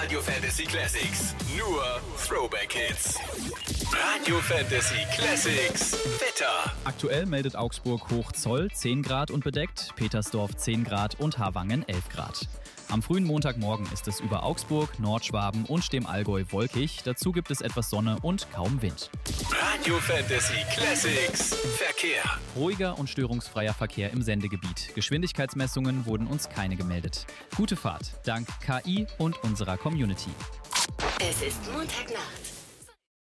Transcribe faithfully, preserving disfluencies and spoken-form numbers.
Radio Fantasy Classics. Nur Throwback Hits. Radio Fantasy Classics. Wetter. Aktuell meldet Augsburg Hochzoll zehn Grad und bedeckt, Petersdorf zehn Grad und Harwangen elf Grad. Am frühen Montagmorgen ist es über Augsburg, Nordschwaben und dem Allgäu wolkig. Dazu gibt es etwas Sonne und kaum Wind. Radio Fantasy Classics. Verkehr. Ruhiger und störungsfreier Verkehr im Sendegebiet. Geschwindigkeitsmessungen wurden uns keine gemeldet. Gute Fahrt, dank K I und unserer Community. Es ist Montagnacht.